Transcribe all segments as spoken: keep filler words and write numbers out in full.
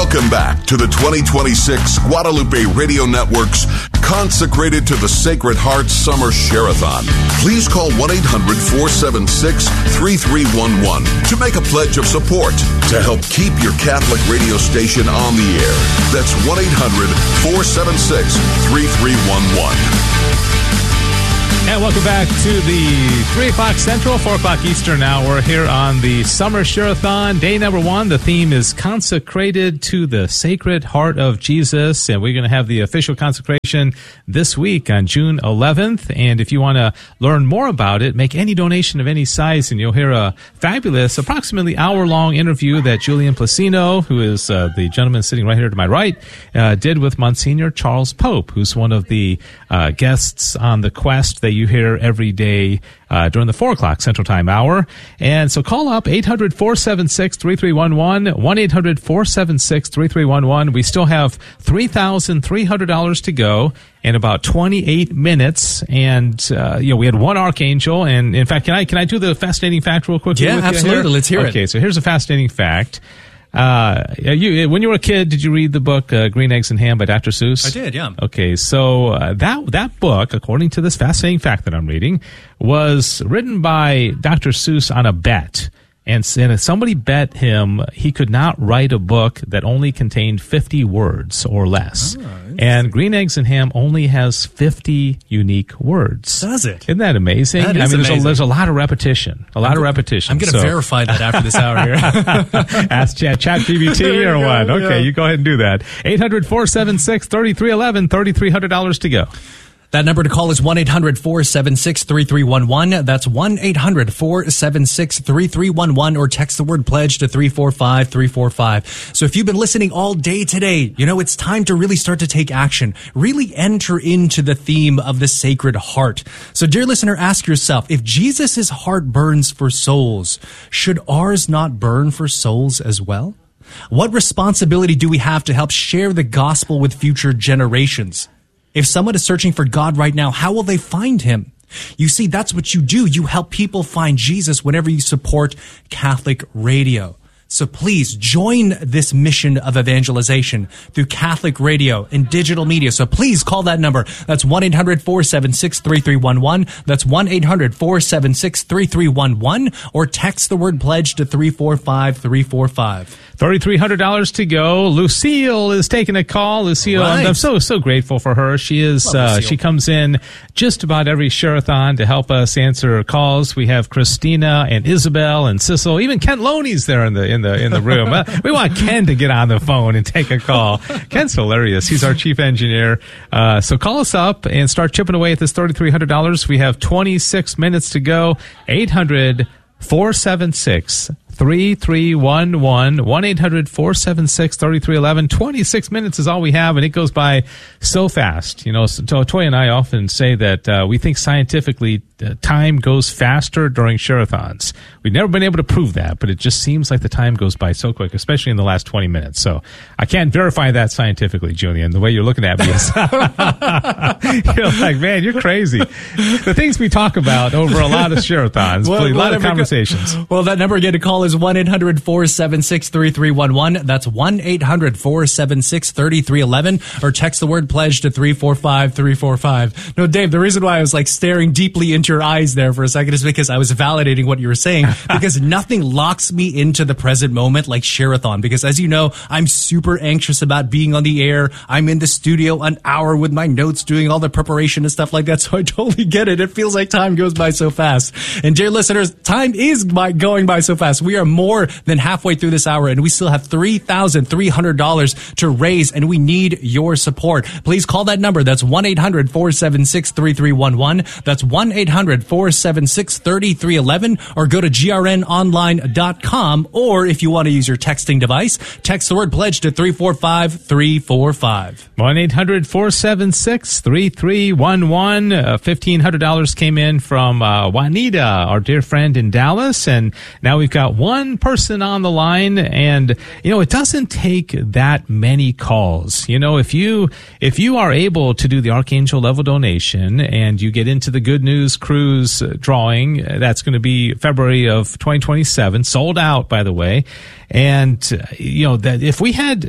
Welcome back to the twenty twenty-six Guadalupe Radio Network's Consecrated to the Sacred Heart Summer Share-a-thon. Please call one eight hundred four seven six three three one one to make a pledge of support to help keep your Catholic radio station on the air. That's one eight hundred four seven six three three one one. And welcome back to the three o'clock Central, four o'clock Eastern hour here on the Summer Share-a-thon. Day number one, the theme is Consecrated to the Sacred Heart of Jesus. And we're going to have the official consecration this week on June eleventh. And if you want to learn more about it, make any donation of any size, and you'll hear a fabulous, approximately hour-long interview that Julian Placino, who is uh, the gentleman sitting right here to my right, uh, did with Monsignor Charles Pope, who's one of the uh, guests on the quest that you hear every day uh, during the four o'clock Central Time hour. And so call up eight hundred four seven six three three one one, one eight hundred four seven six three three one one. We still have three thousand three hundred dollars to go in about twenty-eight minutes. And, uh, you know, we had one archangel. And in fact, can I, can I do the fascinating fact real quick? Yeah, absolutely. Let's hear okay, it. Okay, so here's a fascinating fact. Uh, you, when you were a kid, did you read the book uh, Green Eggs and Ham by Doctor Seuss? I did, yeah. Okay, so uh, that that book, according to this fascinating fact that I'm reading, was written by Doctor Seuss on a bet. And, and if somebody bet him he could not write a book that only contained fifty words or less. Oh, and Green Eggs and Ham only has fifty unique words. Does it? Isn't that amazing? That is I mean, amazing. There's, a, there's a lot of repetition. A lot I'm, of repetition. I'm going to so. verify that after this hour here. Ask Chat, Chat G P T or go, what? Okay, yeah. you go ahead and do that. eight hundred four seven six three three one one, three thousand three hundred dollars to go. That number to call is one eight hundred four seven six three three one one. That's one eight hundred four seven six three three one one, or text the word pledge to three four five three four five. So if you've been listening all day today, you know, it's time to really start to take action. Really enter into the theme of the Sacred Heart. So dear listener, ask yourself, if Jesus' heart burns for souls, should ours not burn for souls as well? What responsibility do we have to help share the gospel with future generations? If someone is searching for God right now, how will they find him? You see, that's what you do. You help people find Jesus whenever you support Catholic radio. So please join this mission of evangelization through Catholic radio and digital media. So please call that number. That's one eight hundred four seven six three three one one. That's one eight hundred four seven six three three one one, or text the word pledge to three four five three four five. three thousand three hundred dollars to go. Lucille is taking a call. Lucille, right. I'm so, so grateful for her. She is, uh, she comes in just about every share-a-thon to help us answer calls. We have Christina and Isabel and Sissel. Even Ken Loney's there in the, in the, in the room. Uh, we want Ken to get on the phone and take a call. Ken's hilarious. He's our chief engineer. Uh, so call us up and start chipping away at this three thousand three hundred dollars. We have twenty-six minutes to go. eight hundred four seven six three three one one, one eight hundred four seven six three three one one. twenty-six minutes is all we have, and it goes by so fast. You know, so Toy and I often say that uh, we think scientifically uh, time goes faster during share-a-thons. We've never been able to prove that, but it just seems like the time goes by so quick, especially in the last twenty minutes. So I can't verify that scientifically, Julian, the way you're looking at me is you're like, man, you're crazy. The things we talk about over a lot of share-a-thons, well, a lot of well, conversations. Well, that number again to call is one eight hundred four seven six three three one one. That's one eight hundred four seven six three three one one, or text the word pledge to three four five three four five. No, Dave, the reason why I was like staring deeply into your eyes there for a second is because I was validating what you were saying, because nothing locks me into the present moment like share-a-thon, because as you know, I'm super anxious about being on the air. I'm in the studio an hour with my notes doing all the preparation and stuff like that, so I totally get it. It feels like time goes by so fast. And dear listeners, time is by going by so fast. We are more than halfway through this hour, and we still have three thousand three hundred dollars to raise, and we need your support. Please call that number. That's one eight hundred four seven six three three one one. That's one eight hundred four seven six three three one one, or go to G R N online dot com, or if you want to use your texting device, text the word pledge to three four five three four five. one eight hundred four seven six three three one one. Uh, fifteen hundred dollars came in from uh, Juanita, our dear friend in Dallas, and now we've got one person on the line. And you know, it doesn't take that many calls. You know, if you if you are able to do the Archangel level donation and you get into the Good News Cruise drawing, that's going to be February of twenty twenty-seven, sold out, by the way. And uh, you know, that if we had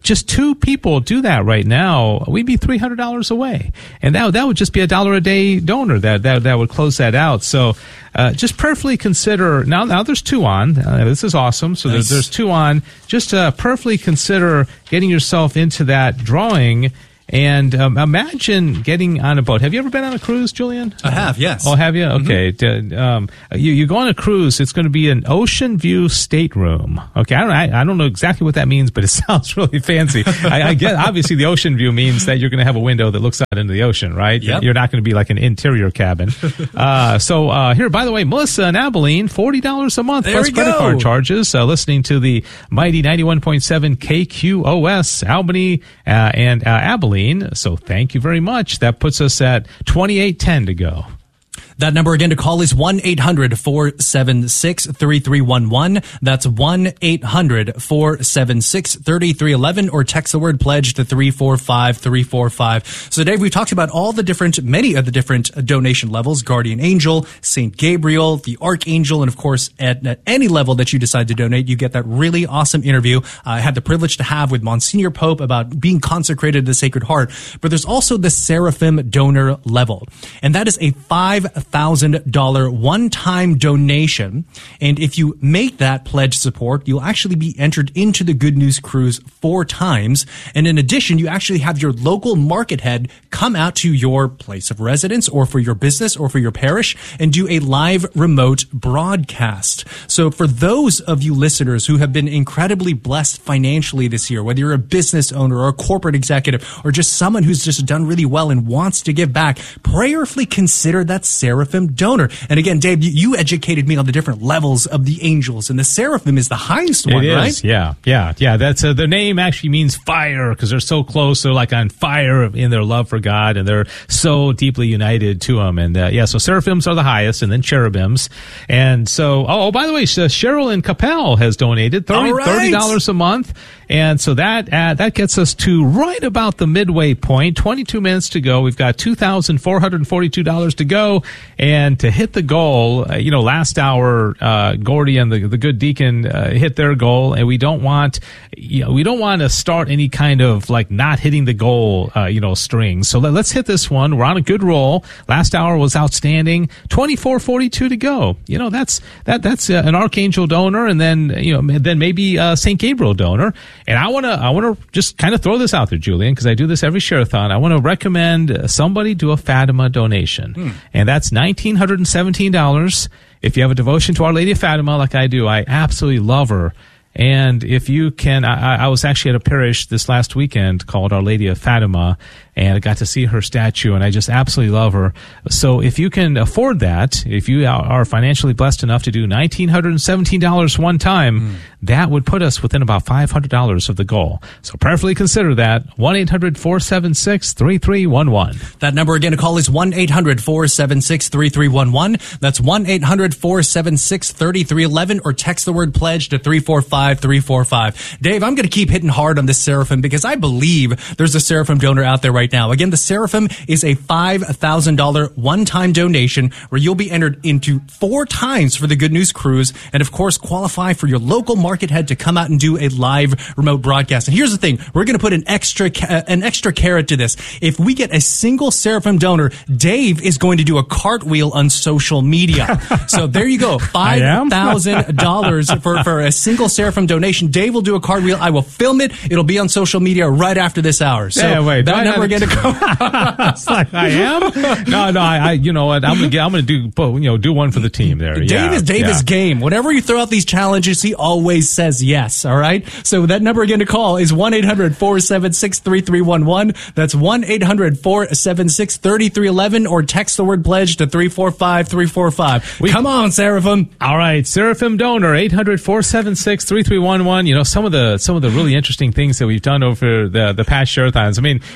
just two people do that right now, we'd be three hundred dollars away. And that, that would just be a dollar a day donor that, that, that would close that out. So, uh, just prayerfully consider, now, now there's two on. Uh, this is awesome. So nice. there's, there's two on. Just, uh, prayerfully consider getting yourself into that drawing. And um, imagine getting on a boat. Have you ever been on a cruise, Julian? I have, yes. Oh, have you? Okay. Mm-hmm. um, you, you go on a cruise. It's going to be an ocean view stateroom. Okay. I don't. I, I don't know exactly what that means, but it sounds really fancy. I, I get. Obviously, the ocean view means that you're going to have a window that looks out into the ocean, right? Yep. You're not going to be like an interior cabin. uh, so uh, here, by the way, Melissa and Abilene, forty dollars a month there plus credit go. card charges. Uh, listening to the mighty ninety-one point seven K Q O S, Albany uh, and uh, Abilene. So thank you very much. That puts us at twenty-eight ten to go. That number again to call is one eight hundred four seven six three three one one. That's one eight hundred four seven six three three one one, or text the word pledge to three four five three four five. So Dave, we talked about all the different, many of the different donation levels: Guardian Angel, Saint Gabriel, the Archangel, and of course at, at any level that you decide to donate, you get that really awesome interview I had the privilege to have with Monsignor Pope about being consecrated to the Sacred Heart. But there's also the Seraphim donor level, and that is a five thousand dollars one-time donation. And if you make that pledge support, you'll actually be entered into the Good News Cruise four times. And in addition, you actually have your local market head come out to your place of residence or for your business or for your parish and do a live remote broadcast. So for those of you listeners who have been incredibly blessed financially this year, whether you're a business owner or a corporate executive or just someone who's just done really well and wants to give back, prayerfully consider that Seraphim donor. And again, Dave, you, you educated me on the different levels of the angels, and the Seraphim is the highest one, it is, right? Yeah, yeah, yeah. That's uh, the name actually means fire because they're so close. They're like on fire in their love for God, and they're so deeply united to Him. And uh, yeah, so Seraphims are the highest, and then cherubims. And so, oh, oh by the way, Cheryl in Capel has donated thirty dollars right. thirty dollars a month. And so that uh, that gets us to right about the midway point. twenty-two minutes to go. We've got two thousand four hundred forty-two dollars to go. And to hit the goal, uh, you know, last hour, uh, Gordy and the, the good deacon uh, hit their goal. And we don't want, you know, we don't want to start any kind of like not hitting the goal, uh, you know, string. So let, let's hit this one. We're on a good roll. Last hour was outstanding. twenty-four forty-two to go. You know, that's that that's uh, an Archangel donor, and then, you know, then maybe uh, Saint Gabriel donor. And I want to, I want to just kind of throw this out there, Julian, because I do this every Share-a-thon. I want to recommend somebody do a Fatima donation. Hmm. And that's one thousand nine hundred seventeen dollars. If you have a devotion to Our Lady of Fatima, like I do, I absolutely love her. And if you can, I, I was actually at a parish this last weekend called Our Lady of Fatima, and I got to see her statue, and I just absolutely love her. So if you can afford that, if you are financially blessed enough to do one thousand nine hundred seventeen dollars one time, mm. that would put us within about five hundred dollars of the goal. So prayerfully consider that. one eight hundred four seven six three three one one. That number again to call is one eight hundred four seven six three three one one. That's one eight hundred four seven six three three one one, or text the word pledge to three four five three four five. Dave, I'm going to keep hitting hard on this Seraphim because I believe there's a Seraphim donor out there right now. Again, the Seraphim is a five thousand dollars one-time donation where you'll be entered into four times for the Good News Cruise, and of course qualify for your local market head to come out and do a live remote broadcast. And here's the thing, we're going to put an extra uh, an extra carrot to this. If we get a single Seraphim donor, Dave is going to do a cartwheel on social media. So there you go, five thousand dollars for, for a single Seraphim donation. Dave will do a cartwheel. I will film it. It'll be on social media right after this hour. So yeah, wait, that number again to go. It's like I am. No, no. I, I you know what? I'm gonna get. I'm gonna do. You know, do one for the team there. Dave yeah, is Dave yeah. is game. Whenever you throw out these challenges, he always says yes. All right. So that number again to call is one eight hundred four seven six three three one one. That's one eight hundred four seven six three three one one, or text the word pledge to three four five three four five. We, Come on, Seraphim. All right, Seraphim donor eight hundred four seven six three three one one. You know, some of the some of the really interesting things that we've done over the the past Share-a-thons. I mean, you the get on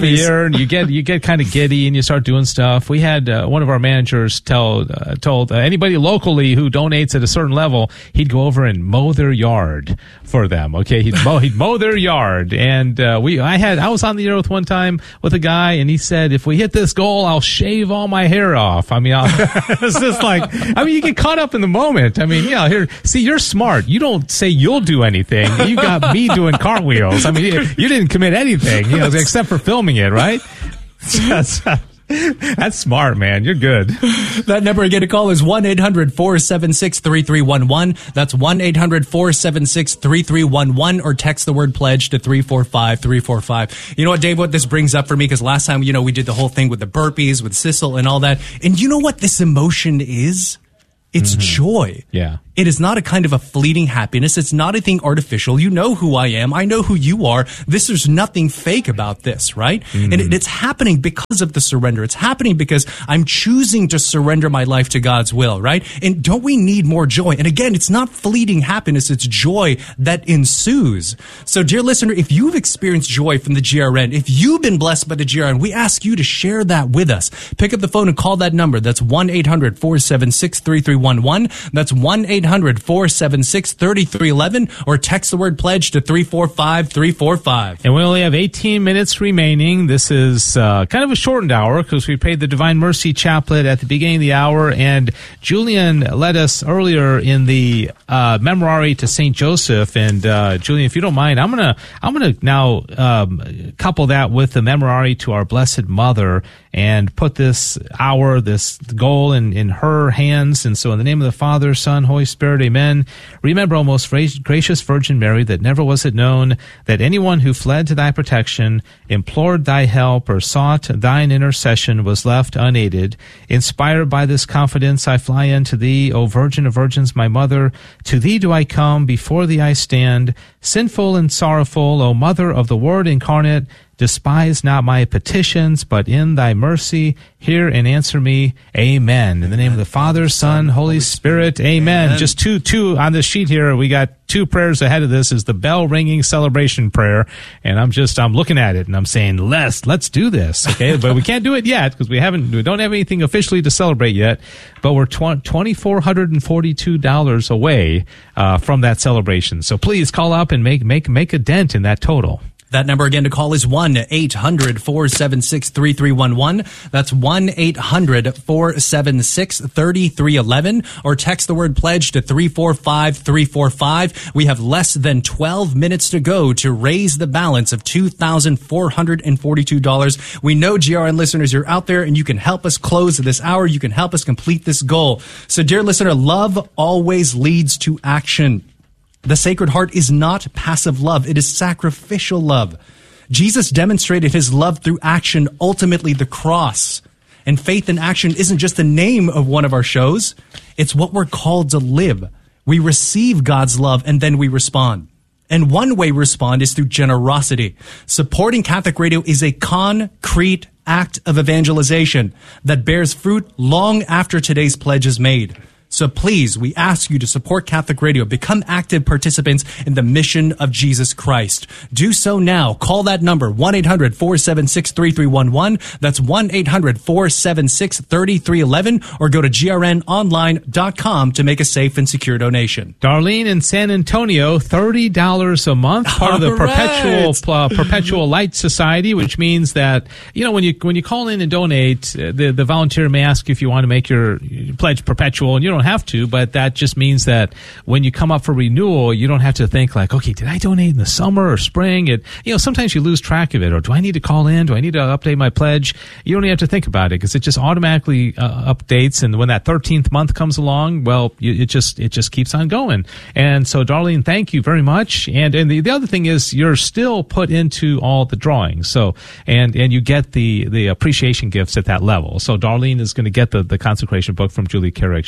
the year, and you get you get kind of giddy, and you start doing stuff. We had uh, one of our managers tell uh, told uh, anybody locally who donates at a certain level, he'd go over and mow their yard for them. Okay, he'd mow he'd mow their yard, and uh, we I had I was on the air with one time with a guy, and he said, if we hit this goal, I'll shave all my hair off. I mean, I'll, it's just like, I mean, you get caught up in the moment. I mean, yeah, here, see, you're smart. You don't say you'll do anything. You got me doing cartwheels. I mean, you, you didn't commit anything, you know, except for filming it, right? That's, that's smart, man. You're good. That number again to call is one eight hundred four seven six three three one one. That's one eight hundred four seven six three three one one, or text the word pledge to three four five three four five. You know what, Dave, what this brings up for me, because last time, you know, we did the whole thing with the burpees, with Sissel and all that. And you know what this emotion is? It's mm-hmm. joy. Yeah. It is not a kind of a fleeting happiness. It's not a thing artificial. You know who I am. I know who you are. This is nothing fake about this, right? Mm-hmm. And it, it's happening because of the surrender. It's happening because I'm choosing to surrender my life to God's will, right? And don't we need more joy? And again, it's not fleeting happiness. It's joy that ensues. So, dear listener, if you've experienced joy from the G R N, if you've been blessed by the G R N, we ask you to share that with us. Pick up the phone and call that number. That's one eight hundred four seven six three three one one. That's one eight hundred four seven six three three one one, or text the word pledge to three four five three four five. And we only have eighteen minutes remaining. This is uh, kind of a shortened hour because we prayed the Divine Mercy Chaplet at the beginning of the hour, and Julian led us earlier in the uh, Memorare to Saint Joseph. And uh, Julian, if you don't mind, I'm gonna I'm gonna now um, couple that with the Memorare to our Blessed Mother and put this hour, this goal in, in her hands. And so in the name of the Father, Son, Holy Spirit, amen. Remember, O most gracious Virgin Mary, that never was it known that anyone who fled to thy protection, implored thy help, or sought thine intercession was left unaided. Inspired by this confidence, I fly unto thee, O Virgin of Virgins, my Mother. To thee do I come, before thee I stand, sinful and sorrowful, O Mother of the Word incarnate. Despise not my petitions, but in thy mercy hear and answer me. Amen. In the name of the Father, Son, Holy Spirit. Amen. Amen. Just two, two on the sheet here. We got two prayers ahead of this. Is the bell ringing celebration prayer, and I'm just I'm looking at it and I'm saying, let's let's do this, okay? But we can't do it yet because we haven't we don't have anything officially to celebrate yet. But we're two thousand four hundred forty-two dollars away uh, from that celebration. So please call up and make make make a dent in that total. That number again to call is one eight hundred four seven six three three one one. That's one eight hundred four seven six three three one one, or text the word pledge to three four five three four five. We have less than twelve minutes to go to raise the balance of two thousand four hundred forty-two dollars. We know, G R N listeners, you're out there and you can help us close this hour. You can help us complete this goal. So, dear listener, love always leads to action. The Sacred Heart is not passive love. It is sacrificial love. Jesus demonstrated his love through action, ultimately the cross. And faith in action isn't just the name of one of our shows. It's what we're called to live. We receive God's love and then we respond. And one way we respond is through generosity. Supporting Catholic Radio is a concrete act of evangelization that bears fruit long after today's pledge is made. So please, we ask you to support Catholic Radio. Become active participants in the mission of Jesus Christ. Do so now. Call that number, one eight hundred four seven six three three one one. That's one eight hundred four seven six three three one one, or go to G R N online dot com to make a safe and secure donation. Darlene in San Antonio, thirty dollars a month, part All of the right. Perpetual uh, Perpetual Light Society, which means that, you know, when you when you call in and donate, uh, the, the volunteer may ask you if you want to make your, your pledge perpetual, and you don't have to, but that just means that when you come up for renewal, you don't have to think like, okay, did I donate in the summer or spring? It, you know, sometimes you lose track of it, or do I need to call in? Do I need to update my pledge? You don't even have to think about it because it just automatically uh, updates. And when that thirteenth month comes along, well, you, it just it just keeps on going. And so, Darlene, thank you very much. And and the, the other thing is you're still put into all the drawings. So and and you get the the appreciation gifts at that level. So Darlene is going to get the the consecration book from Julie Carrick. She's going to get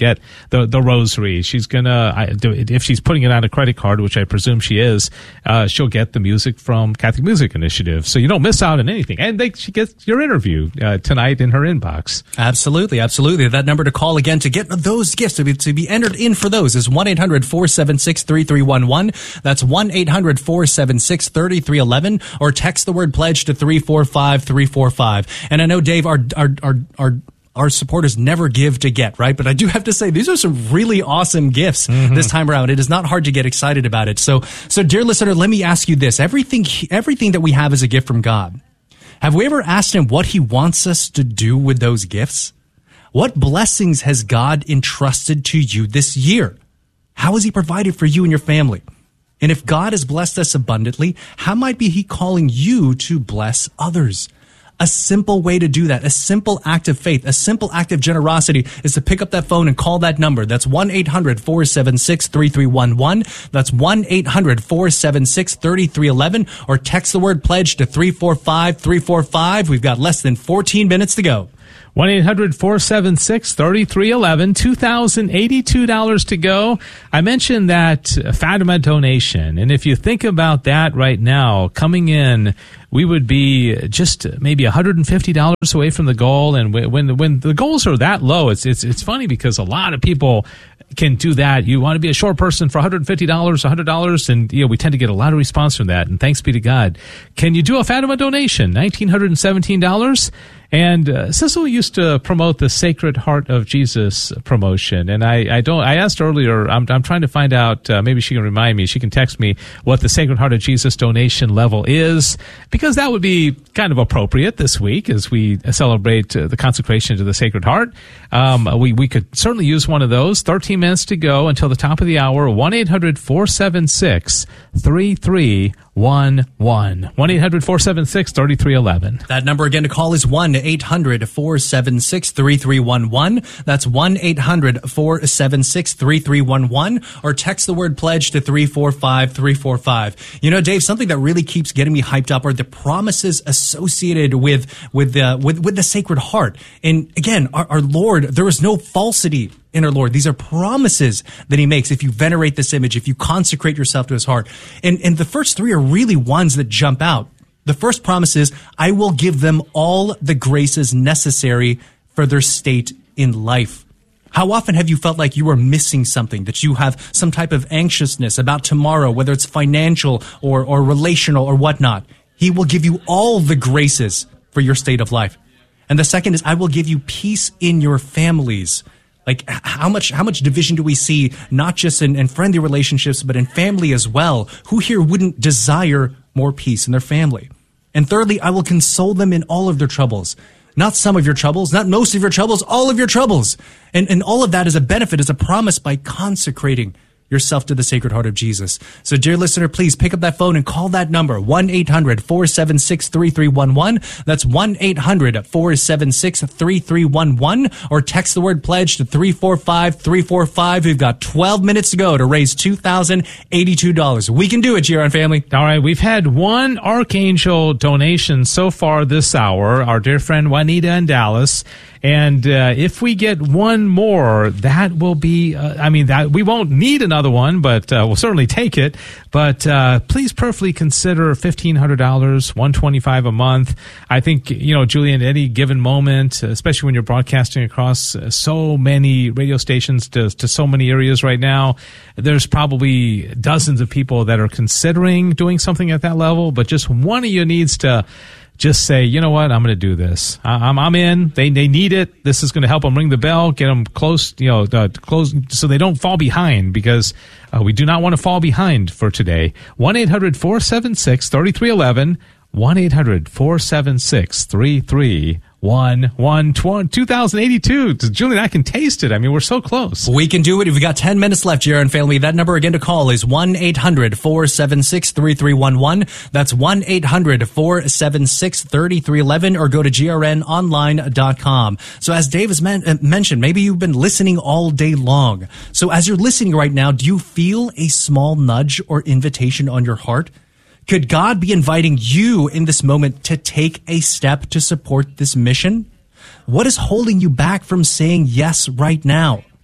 get the the rosary. She's gonna, I, if she's putting it on a credit card, which I presume she is, uh, she'll get the music from Catholic Music Initiative. So you don't miss out on anything. And they, she gets your interview uh, tonight in her inbox. Absolutely, absolutely. That number to call again to get those gifts, to be, to be entered in for those, is one eight hundred four seven six three three one one. That's one eight hundred four seven six three three one one, or text the word pledge to three four five three four five. And I know, Dave, our our our, our Our supporters never give to get, right? But I do have to say, these are some really awesome gifts mm-hmm. this time around. It is not hard to get excited about it. So, so dear listener, let me ask you this. Everything, everything that we have is a gift from God. Have we ever asked him what he wants us to do with those gifts? What blessings has God entrusted to you this year? How has he provided for you and your family? And if God has blessed us abundantly, how might be he calling you to bless others? A simple way to do that, a simple act of faith, a simple act of generosity is to pick up that phone and call that number. That's one eight hundred four seven six three three one one. That's one eight hundred four seven six three three one one, or text the word pledge to three four five three four five. We've got less than fourteen minutes to go. one eight hundred four seven six three three one one, two thousand eighty-two dollars to go. I mentioned that Fatima donation, and if you think about that right now, coming in, we would be just maybe one hundred fifty dollars away from the goal. And when when the goals are that low, it's it's it's funny because a lot of people can do that. You want to be a short person for one hundred fifty dollars, one hundred dollars, and you know we tend to get a lot of response from that. And thanks be to God. Can you do a Fatima donation? one thousand nine hundred seventeen dollars. And uh, Cecil used to promote the Sacred Heart of Jesus promotion, and I, I don't. I asked earlier. I'm, I'm trying to find out. Uh, maybe she can remind me. She can text me what the Sacred Heart of Jesus donation level is, because that would be kind of appropriate this week as we celebrate uh, the consecration to the Sacred Heart. Um, we we could certainly use one of those. Thirteen minutes to go until the top of the hour. One eight hundred four seven six three three one one. One eight hundred four seven six three three one one. That number again to call is one eight hundred four seven six three three one one. That's one eight hundred four seven six three three one one, or text the word pledge to three four five three four five. You know, Dave, something that really keeps getting me hyped up are the promises associated with with the with, with the Sacred Heart. And again, our, our Lord, there is no falsity in our Lord. These are promises that he makes if you venerate this image, if you consecrate yourself to his heart. And and the first three are really ones that jump out. The first promise is, I will give them all the graces necessary for their state in life. How often have you felt like you are missing something, that you have some type of anxiousness about tomorrow, whether it's financial or, or relational or whatnot? He will give you all the graces for your state of life. And the second is, I will give you peace in your families. Like, how much how much division do we see, not just in, in friendly relationships, but in family as well? Who here wouldn't desire more peace in their family? And thirdly, I will console them in all of their troubles. Not some of your troubles, not most of your troubles, all of your troubles. And, and all of that is a benefit, is a promise by consecrating yourself to the Sacred Heart of Jesus. So, dear listener, please pick up that phone and call that number, one eight hundred four seven six three three one one. That's one eight hundred four seven six three three one one, or text the word pledge to three four five three four five. We've got twelve minutes to go to raise two thousand eighty-two dollars. We can do it, G R N family. All right, we've had one Archangel donation so far this hour, our dear friend Juanita in Dallas. And uh, if we get one more, that will be, uh, I mean, that we won't need another one, but uh, we'll certainly take it. But uh, please prayerfully consider fifteen hundred dollars, one hundred twenty-five dollars a month. I think, you know, Julian, at any given moment, especially when you're broadcasting across so many radio stations to, to so many areas right now, there's probably dozens of people that are considering doing something at that level. But just one of you needs to just say, you know what, I'm going to do this. I'm, I'm in. They they need it. This is going to help them ring the bell, get them close, you know, uh, close so they don't fall behind, because uh, we do not want to fall behind for today. one eight hundred four seven six three three one one, one eight hundred four seven six three three one one, two thousand eighty-two. Julian, I can taste it. I mean, we're so close. We can do it. We've got ten minutes left, G R N family. That number again to call is one eight hundred four seven six three three one one. That's one eight hundred four seven six three three one one, or go to G R N online dot com. So as Dave has men- mentioned, maybe you've been listening all day long. So as you're listening right now, do you feel a small nudge or invitation on your heart? Could God be inviting you in this moment to take a step to support this mission? What is holding you back from saying yes right now?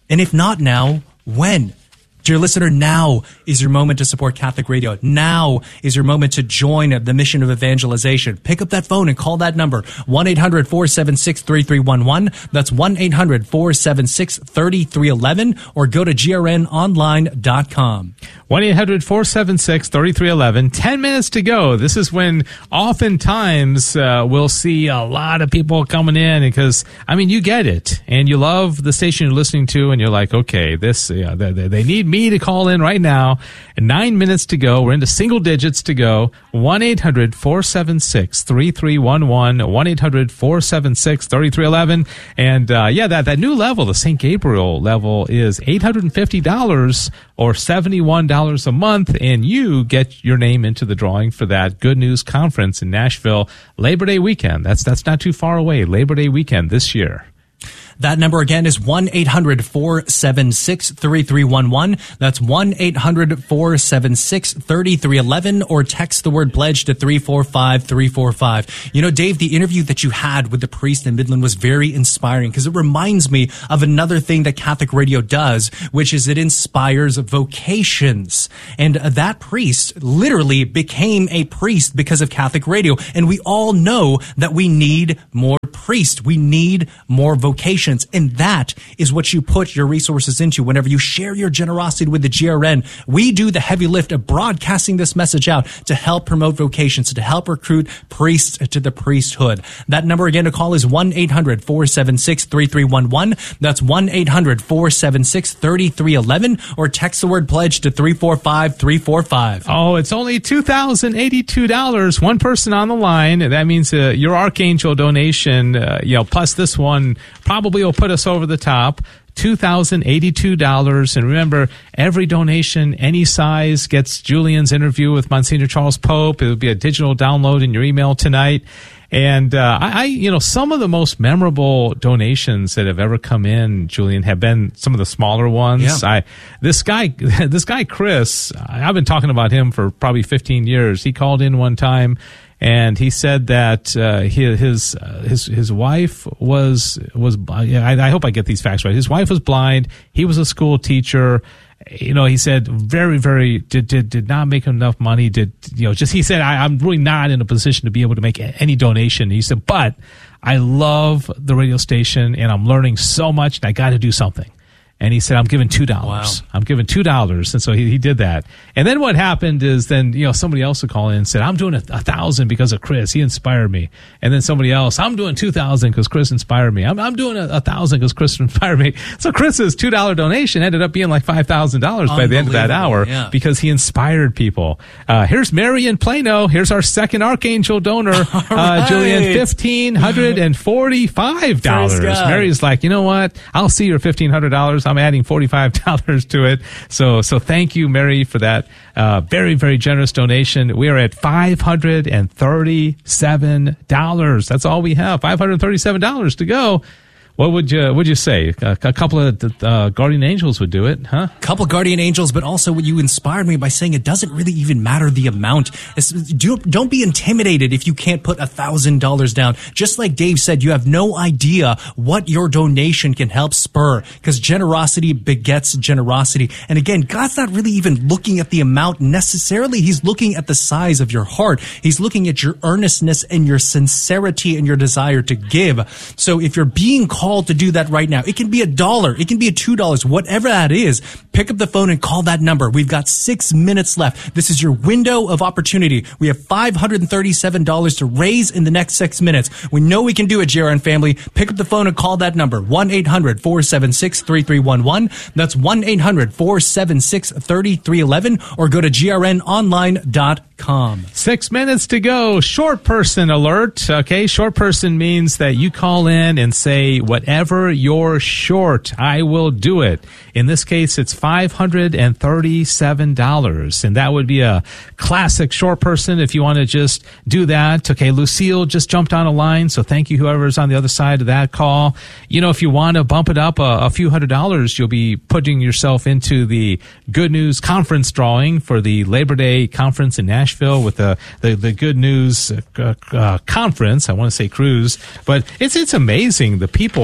And if not now, when? Dear listener, now is your moment to support Catholic Radio. Now is your moment to join the mission of evangelization. Pick up that phone and call that number, one eight hundred four seven six three three one one. That's one eight hundred four seven six three three one one, or go to G R N online dot com. one eight hundred four seven six three three one one. Ten minutes to go. This is when oftentimes uh, we'll see a lot of people coming in because, I mean, you get it. And you love the station you're listening to, and you're like, okay, this, yeah, they, they need me to call in right now. And nine minutes to go. We're into single digits to go. one eight hundred four seven six three three one one. one eight hundred four seven six three three one one. And uh, yeah, that, that new level, the Saint Gabriel level, is eight hundred fifty dollars or seventy-one dollars a month, and you get your name into the drawing for that Good News Conference in Nashville Labor Day weekend. That's that's not too far away. Labor Day weekend this year. That number again is one eight hundred four seven six three three one one. That's one eight hundred four seven six three three one one, or text the word pledge to three four five three four five. You know, Dave, the interview that you had with the priest in Midland was very inspiring because it reminds me of another thing that Catholic Radio does, which is it inspires vocations. And that priest literally became a priest because of Catholic Radio. And we all know that we need more priests. We need more vocations. And that is what you put your resources into whenever you share your generosity with the G R N. We do the heavy lift of broadcasting this message out to help promote vocations, to help recruit priests to the priesthood. That number again to call is one eight hundred four seven six three three one one. That's one eight hundred four seven six three three one one, or text the word pledge to three four five three four five. Oh, it's only two thousand eighty-two dollars. One person on the line. That means uh, your Archangel donation, uh, you know, plus this one probably will put us over the top. two thousand eighty-two dollars. And remember, every donation, any size, gets Julian's interview with Monsignor Charles Pope. It will be a digital download in your email tonight. And uh, I, I, you know, some of the most memorable donations that have ever come in, Julian, have been some of the smaller ones. Yeah. I, this guy, this guy Chris, I've been talking about him for probably fifteen years. He called in one time, and he said that uh, his his, uh, his his wife was was. I, I hope I get these facts right. His wife was blind. He was a school teacher. You know, he said very, very did did did not make enough money. Did you know? Just he said, I, I'm really not in a position to be able to make any donation. He said, but I love the radio station, and I'm learning so much, and I got to do something. And he said, I'm giving two dollars. Wow. I'm giving two dollars. And so he, he did that. And then what happened is then, you know, somebody else would call in and said, I'm doing a, a thousand because of Chris. He inspired me. And then somebody else, I'm doing two thousand because Chris inspired me. I'm, I'm doing a, a thousand because Chris inspired me. So Chris's two dollar donation ended up being like five thousand dollars by the end of that hour, yeah, because he inspired people. Uh, here's Mary in Plano. Here's our second Archangel donor, uh, right. Julian, one thousand five hundred forty-five dollars. Mary's like, you know what? I'll see your fifteen hundred dollars. I'm adding forty-five dollars to it. So, so thank you, Mary, for that uh, very, very generous donation. We are at five hundred thirty-seven dollars. That's all we have. five hundred thirty-seven dollars to go. What would you would you say? A, a couple of uh, guardian angels would do it, huh? A couple guardian angels, but also you inspired me by saying it doesn't really even matter the amount. It's, do, don't be intimidated if you can't put a thousand dollars down. Just like Dave said, you have no idea what your donation can help spur, because generosity begets generosity. And again, God's not really even looking at the amount necessarily. He's looking at the size of your heart. He's looking at your earnestness and your sincerity and your desire to give. So if you're being called to do that right now, it can be a dollar, it can be a two dollars, whatever that is. Pick up the phone and call that number. We've got six minutes left. This is your window of opportunity. We have five hundred thirty-seven dollars to raise in the next six minutes. We know we can do it, J R N family. Pick up the phone and call that number, one eight hundred four seven six three three one one. That's one eight hundred four seven six three three one one, or go to G R N online dot com. Six minutes to go. Short person alert. Okay, short person means that you call in and say, whatever you're short, I will do it. In this case, it's five hundred thirty-seven dollars, and that would be a classic short person if you want to just do that. Okay, Lucille just jumped on a line, so thank you, whoever's on the other side of that call. You know, if you want to bump it up a, a few hundred dollars, you'll be putting yourself into the Good News Conference drawing for the Labor Day Conference in Nashville with the, the, the Good News uh, uh, Conference. I want to say cruise, but it's, it's amazing. The people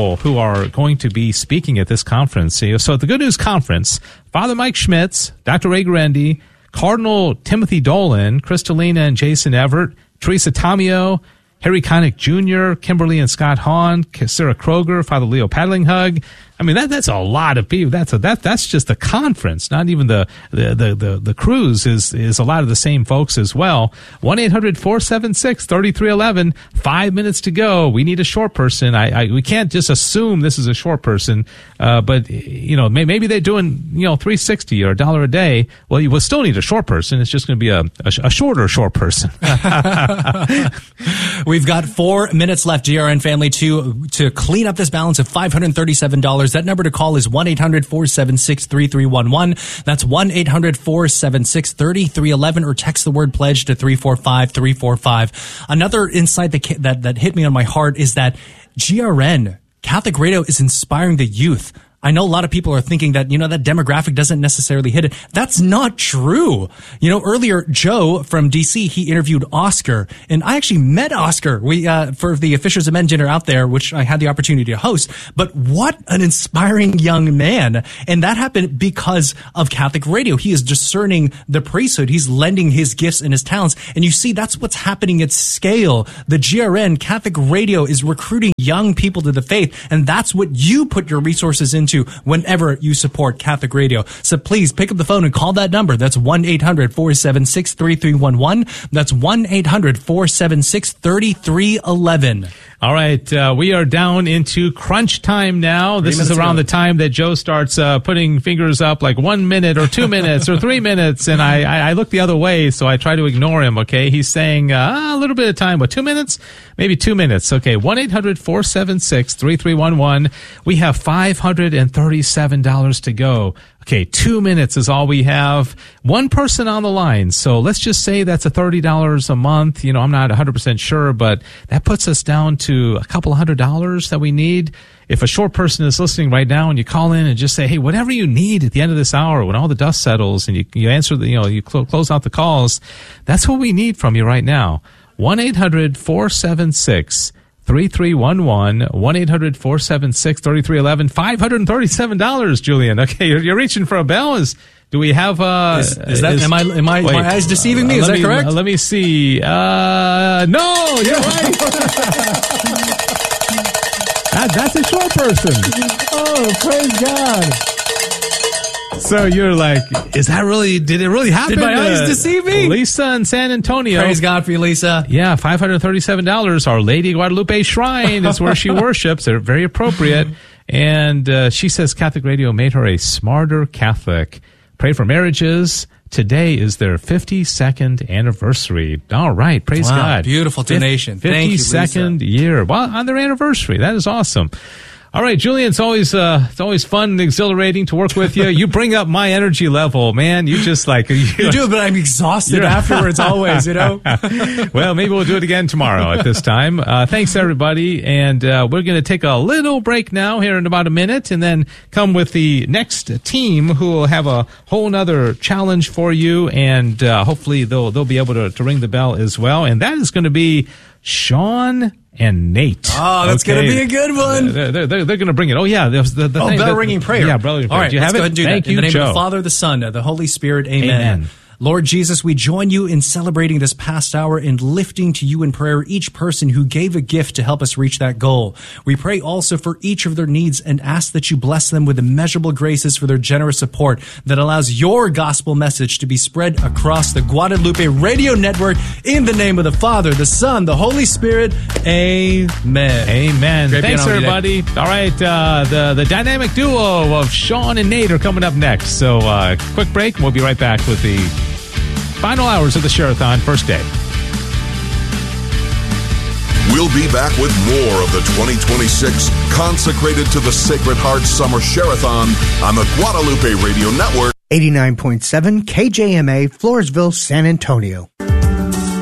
people who are going to be speaking at this conference. So at the Good News Conference, Father Mike Schmitz, Doctor Ray Guarendi, Cardinal Timothy Dolan, Kristalina and Jason Everett, Teresa Tomeo, Harry Connick Junior, Kimberly and Scott Hahn, Sarah Kroger, Father Leo Paddlinghug. I mean, that that's a lot of people. That's a, that that's just the conference, not even the the the the, the cruise is is a lot of the same folks as well. one eight hundred four seven six three three one one. Five minutes to go. We need a short person. I, I we can't just assume this is a short person. Uh, but you know, may, maybe they're doing you know three sixty or a dollar a day. Well, you will still need a short person. It's just going to be a, a a shorter short person. We've got four minutes left, G R N family, to to clean up this balance of five hundred thirty-seven dollars. That number to call is one eight hundred four seven six three three one one. That's one eight hundred four seven six three three one one, or text the word pledge to three four five three four five. Another insight that, that, that hit me on my heart is that G R N, Catholic Radio, is inspiring the youth. I know a lot of people are thinking that, you know, that demographic doesn't necessarily hit it. That's not true. You know, earlier, Joe from D C, he interviewed Oscar, and I actually met Oscar. We, uh, for the Fishers of Men dinner out there, which I had the opportunity to host. But what an inspiring young man. And that happened because of Catholic Radio. He is discerning the priesthood. He's lending his gifts and his talents. And you see, that's what's happening at scale. The G R N, Catholic Radio, is recruiting young people to the faith. And that's what you put your resources into whenever you support Catholic Radio. So please pick up the phone and call that number. That's one eight hundred four seven six three three one one. That's one eight hundred four seven six three three one one. All right, uh, we are down into crunch time now. This is around the time that Joe starts uh, putting fingers up like one minute or two minutes or three minutes, and I, I, I look the other way, so I try to ignore him, okay? He's saying uh, a little bit of time. What, two minutes? Maybe two minutes. Okay, one eight hundred four seven six three three one one. We have five hundred thirty-seven dollars to go. Okay, two minutes is all we have. One person on the line. So let's just say that's a thirty dollars a month. You know, I'm not one hundred percent sure, but that puts us down to a couple hundred dollars that we need. If a short person is listening right now and you call in and just say, hey, whatever you need at the end of this hour, when all the dust settles and you, you answer the, you know, you cl- close out the calls, that's what we need from you right now. one eight hundred four seven six three three one one, one eight hundred four seven six three three one one, five hundred thirty-seven dollars, Julian. Okay, you're, you're reaching for a bell. Is do we have uh is, is that is, am I am I wait, my eyes deceiving me? Uh, is that me, correct? Uh, let me see. Uh no, you're right. that, that's a short person. Oh, praise God. So you're like, is that really, did it really happen? Did my eyes uh, deceive me? Lisa in San Antonio. Praise God for you, Lisa. Yeah, five hundred thirty-seven dollars. Our Lady Guadalupe Shrine is where she worships. They're very appropriate. And uh, she says Catholic Radio made her a smarter Catholic. Pray for marriages. Today is their fifty-second anniversary. All right, praise wow, God. Beautiful donation. Thank you, Lisa. fifty-second year. Well, on their anniversary. That is awesome. All right, Julian, it's always uh, it's always fun and exhilarating to work with you. You bring up my energy level, man. You just like you, you do, but I'm exhausted afterwards. Always, you know. Well, maybe we'll do it again tomorrow at this time. Uh, thanks, everybody, and uh, we're going to take a little break now here in about a minute, and then come with the next team who will have a whole nother challenge for you, and uh, hopefully they'll they'll be able to, to ring the bell as well, and that is going to be Sean and Nate. Oh, that's okay. Going to be a good one. They're, they're, they're, they're going to bring it. Oh, yeah. The, the, the oh, thing, bell the, ringing prayer. Yeah, bell ringing prayer. All right, do you let's have go it? ahead and do Thank that. you, In the name Joe. of the Father, the Son, and the Holy Spirit. Amen. Amen. Lord Jesus, we join you in celebrating this past hour and lifting to you in prayer each person who gave a gift to help us reach that goal. We pray also for each of their needs and ask that you bless them with immeasurable graces for their generous support that allows your gospel message to be spread across the Guadalupe Radio Network. In the name of the Father, the Son, the Holy Spirit. Amen. Amen. Great Thanks, everybody. Today. All right, uh, the, the dynamic duo of Sean and Nate are coming up next. So uh, quick break, and we'll be right back with the final hours of the Share-a-thon, first day. We'll be back with more of the twenty twenty-six Consecrated to the Sacred Heart Summer Share-a-thon on the Guadalupe Radio Network. eighty-nine point seven K J M A, Floresville, San Antonio.